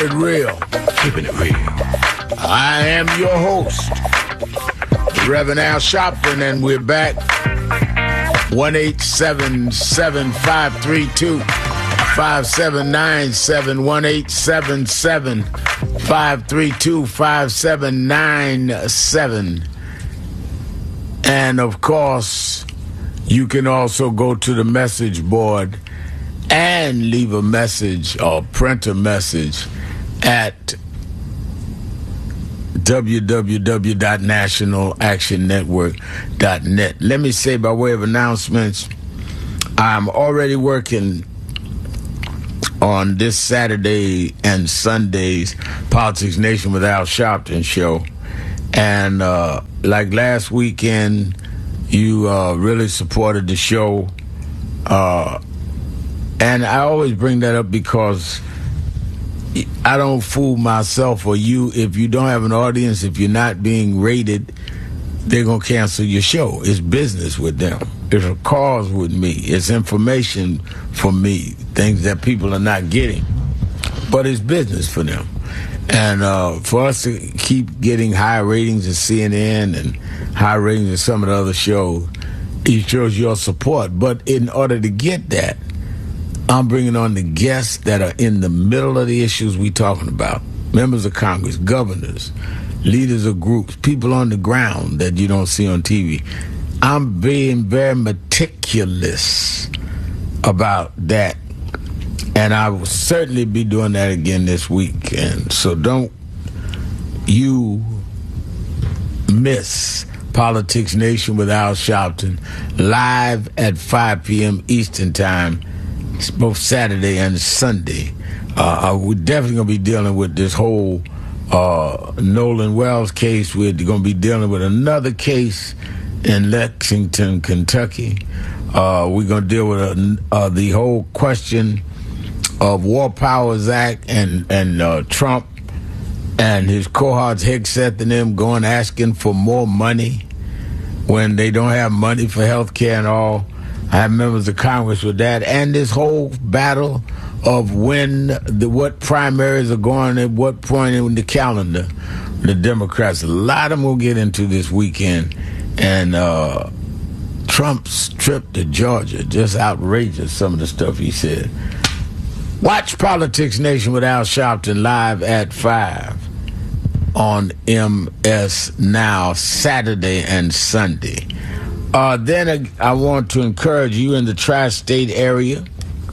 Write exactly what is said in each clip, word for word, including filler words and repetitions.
it real. Keeping it real. I am your host, Reverend Al Sharpton, and we're back. one eight seven seven, five three two, five seven nine seven, one eight seven seven, five three two, five seven nine seven. And, of course, you can also go to the message board and leave a message or print a message at w w w dot national action network dot net. Let me say, by way of announcements, I'm already working on this Saturday and Sunday's Politics Nation with Al Sharpton show. And uh, like last weekend, you uh, really supported the show. Uh, and I always bring that up because I don't fool myself or you. If you don't have an audience, if you're not being rated, they're going to cancel your show. It's business with them. It's a cause with me. It's information for me, things that people are not getting. But it's business for them. And uh, for us to keep getting high ratings at C N N and high ratings at some of the other shows, it shows your support. But in order to get that, I'm bringing on the guests that are in the middle of the issues we're talking about. Members of Congress, governors, leaders of groups, people on the ground that you don't see on T V. I'm being very meticulous about that. And I will certainly be doing that again this week. And so don't you miss Politics Nation with Al Sharpton live at five p.m. Eastern Time. It's both Saturday and Sunday. Uh, we're definitely going to be dealing with this whole uh, Nolan Wells case. We're going to be dealing with another case in Lexington, Kentucky. Uh, we're going to deal with uh, uh, the whole question of War Powers Act and, and uh, Trump and his cohorts, Hegseth and them, going asking for more money when they don't have money for health care and all. I have members of Congress with that. And this whole battle of when, the what primaries are going at what point in the calendar, the Democrats, a lot of them will get into this weekend. And uh, Trump's trip to Georgia, just outrageous, some of the stuff he said. Watch Politics Nation with Al Sharpton live at five on M S Now, Saturday and Sunday. Uh, then I want to encourage you in the tri-state area,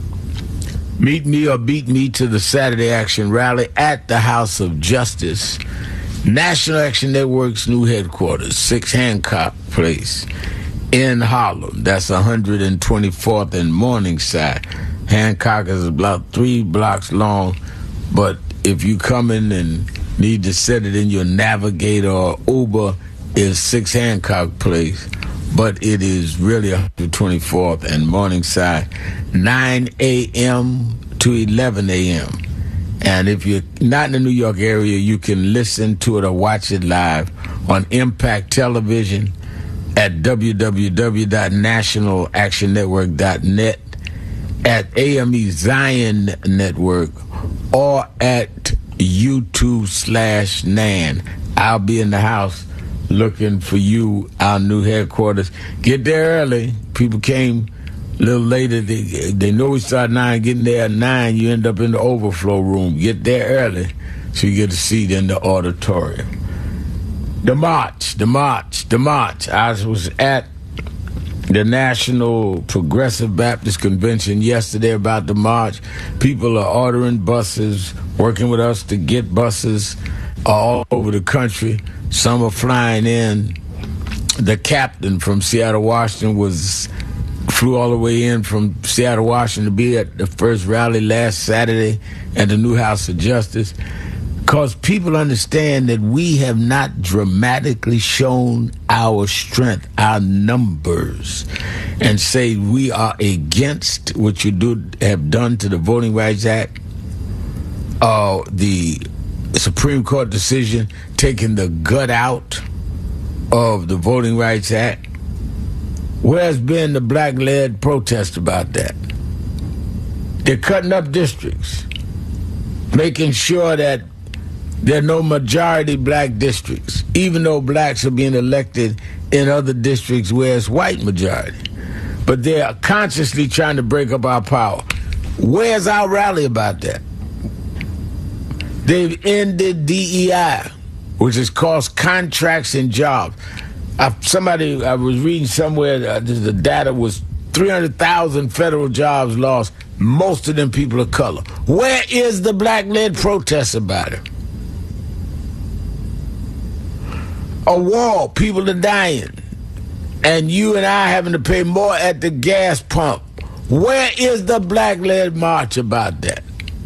meet me or beat me to the Saturday Action Rally at the House of Justice, National Action Network's new headquarters, six Hancock Place in Harlem. That's one hundred twenty-fourth and Morningside. Hancock is about three blocks long, but if you come in and need to set it in your Navigator or Uber, it's six Hancock Place. But it is really one hundred twenty-fourth and Morningside, nine a.m. to eleven a.m. And if you're not in the New York area, you can listen to it or watch it live on Impact Television at w w w dot national action network dot net, at A M E Zion Network, or at YouTube slash Nan. I'll be in the house looking for you, our new headquarters. Get there early. People came a little later. They, they know we start at nine. Getting there at nine, you end up in the overflow room. Get there early so you get a seat in the auditorium. The march, the march, the march. I was at the National Progressive Baptist Convention yesterday about the march. People are ordering buses, working with us to get buses all over the country. Some are flying in. The captain from Seattle, Washington, was flew all the way in from Seattle, Washington to be at the first rally last Saturday at the new House of Justice. Because people understand that we have not dramatically shown our strength, our numbers, and say we are against what you do have done to the Voting Rights Act, uh, the Supreme Court decision taking the gut out of the Voting Rights Act. Where's been the black-led protest about that? They're cutting up districts. making sure that there are no majority black districts, even though blacks are being elected in other districts where it's white majority. But they are consciously trying to break up our power. Where's our rally about that? They've ended D E I, which has cost contracts and jobs. I, somebody, I was reading somewhere, uh, the data was three hundred thousand federal jobs lost, most of them people of color. Where is the black-led protest about it? A war, people are dying, and you and I having to pay more at the gas pump. Where is the black-led march about that?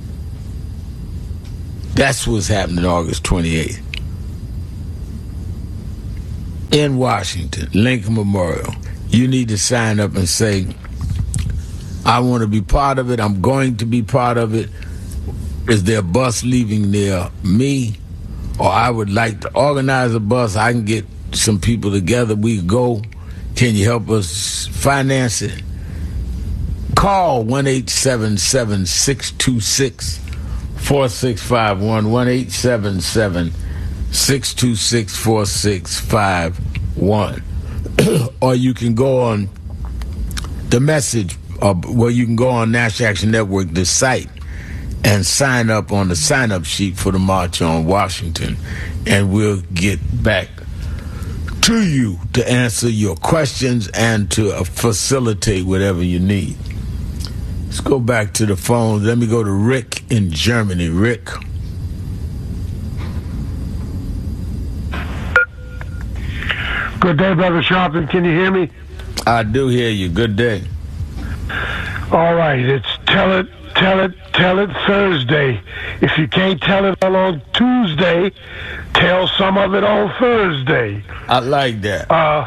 That's what's happening August twenty-eighth. In Washington, Lincoln Memorial. You need to sign up and say, I want to be part of it. I'm going to be part of it. Is there a bus leaving near me? Or I would like to organize a bus. I can get some people together. We go. Can you help us finance it? Call one eight seven seven, six two six, four six five one, one eight seven seven, six two six, four six five one. Or you can go on the message, uh, well, you can go on National Action Network, the site, and sign up on the sign-up sheet for the March on Washington, and we'll get back to you to answer your questions and to uh, facilitate whatever you need. Let's go back to the phone. Let me go to Rick in Germany. Rick. Good day, Brother Sharpton. Can you hear me? I do hear you. Good day. All right. It's Tell It, Tell It, Tell It Thursday. If you can't tell it all on Tuesday, tell some of it on Thursday. I like that. Uh,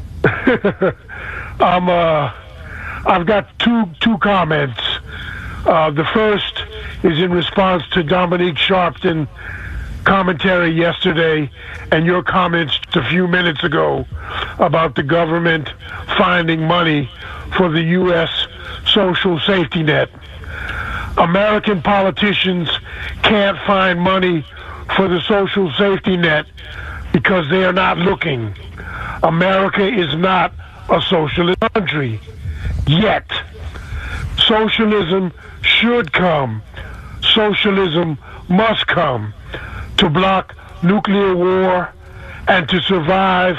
I'm, uh, I've got two, two comments. Uh, the first is in response to Dominique Sharpton commentary yesterday and your comments a few minutes ago about the government finding money for the U S social safety net. American politicians can't find money for the social safety net because they are not looking. America is not a socialist country yet. Socialism should come. Socialism must come to block nuclear war and to survive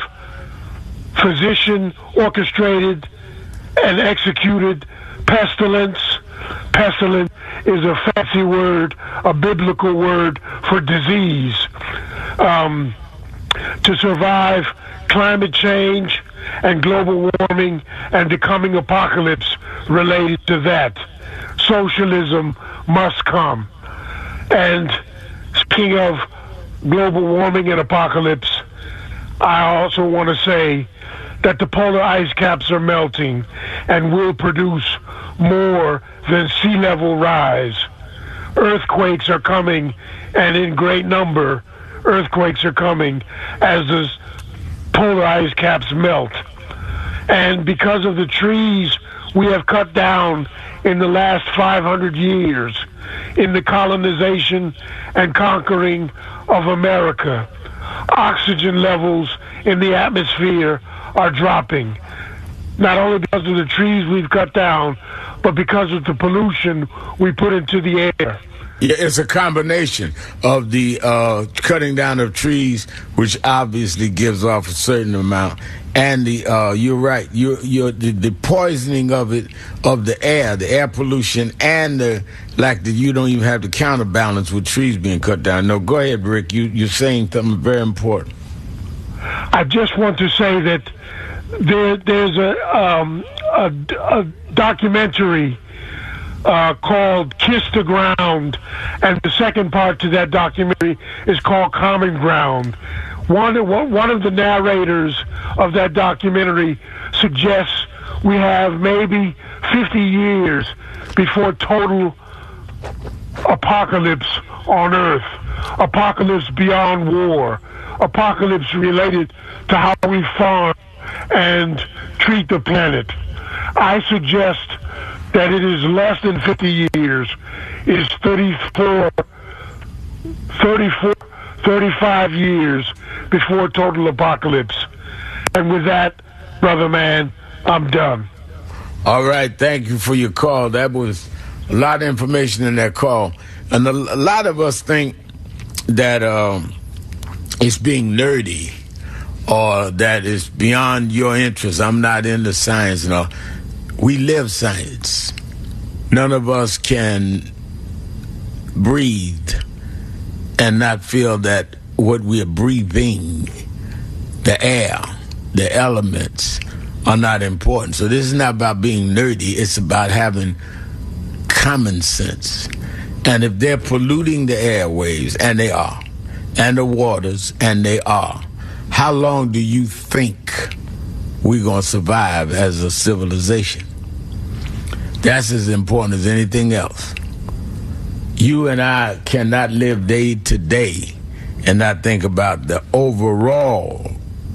physician-orchestrated and executed pestilence. Pestilence is a fancy word, a biblical word for disease. Um, to survive climate change and global warming and the coming apocalypse related to that. Socialism must come. And speaking of global warming and apocalypse, I also want to say that the polar ice caps are melting and will produce more than sea level rise. Earthquakes are coming, and in great number, earthquakes are coming as the polar ice caps melt. And because of the trees we have cut down in the last five hundred years in the colonization and conquering of America, oxygen levels in the atmosphere are dropping. Not only because of the trees we've cut down, but because of the pollution we put into the air. Yeah, it's a combination of the uh, cutting down of trees, which obviously gives off a certain amount, and the uh, you're right, you're, you're the, the poisoning of it, of the air, the air pollution, and the like that you don't even have to counterbalance with trees being cut down. No, go ahead, Rick. You you're saying something very important. I just want to say that there there's a um, a, a documentary Uh, called Kiss the Ground, and the second part to that documentary is called Common Ground. One, one of the narrators of that documentary suggests we have maybe fifty years before total apocalypse on Earth, apocalypse beyond war, apocalypse related to how we farm and treat the planet. I suggest that it is less than fifty years. It is thirty-four thirty-four, thirty-five years before total apocalypse. And with that, brother man, I'm done. All right, thank you for your call. That was a lot of information in that call. And a, a lot of us think that um, it's being nerdy or that it's beyond your interest. I'm not into science and all. We live science. None of us can breathe and not feel that what we are breathing, the air, the elements, are not important. So this is not about being nerdy. It's about having common sense. And if they're polluting the airwaves, and they are, and the waters, and they are, how long do you think we're going to survive as a civilization? That's as important as anything else. You and I cannot live day to day and not think about the overall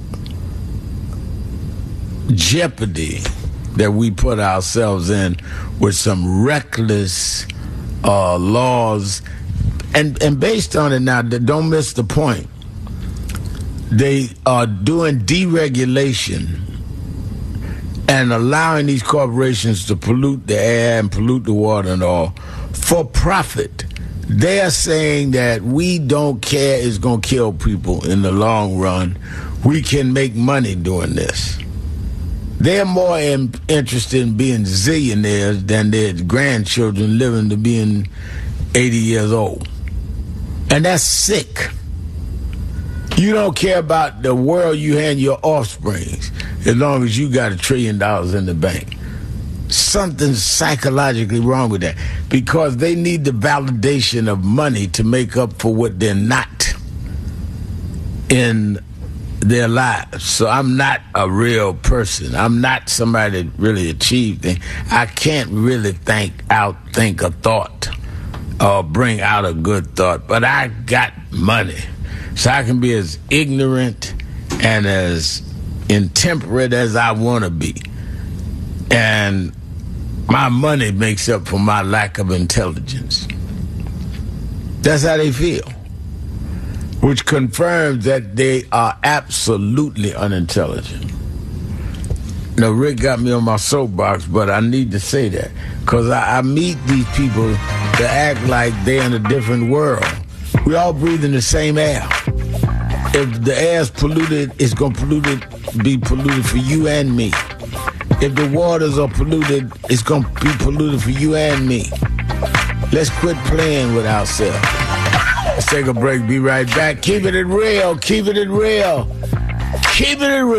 jeopardy that we put ourselves in with some reckless uh, laws. And, and based on it now, don't miss the point. They are doing deregulation and allowing these corporations to pollute the air and pollute the water and all for profit. They are saying that we don't care, it's going to kill people in the long run. We can make money doing this. They're more in, interested in being zillionaires than their grandchildren living to being eighty years old. And that's sick. You don't care about the world you hand your offspring as long as you got a trillion dollars in the bank. Something's psychologically wrong with that because they need the validation of money to make up for what they're not in their lives. So I'm not a real person. I'm not somebody that really achieved things. I can't really think out, think a thought or bring out a good thought, but I got money. So I can be as ignorant and as intemperate as I want to be. And my money makes up for my lack of intelligence. That's how they feel. Which confirms that they are absolutely unintelligent. Now, Rick got me on my soapbox, but I need to say that because I, I meet these people that act like they're in a different world. We all breathe in the same air. If the air's polluted, it's going to pollute it, be polluted for you and me. If the waters are polluted, it's going to be polluted for you and me. Let's quit playing with ourselves. Let's take a break. Be right back. Keep it real. Keep it real. Keep it real.